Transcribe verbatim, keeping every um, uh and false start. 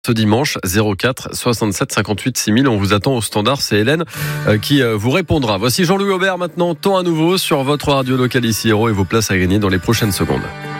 Ce dimanche, zéro quatre soixante-sept cinquante-huit six mille. On vous attend au standard. C'est Hélène euh, qui euh, vous répondra. Voici Jean-Louis Aubert maintenant. Temps à nouveau sur votre radio locale ici Hérault et vos places à gagner dans les prochaines secondes.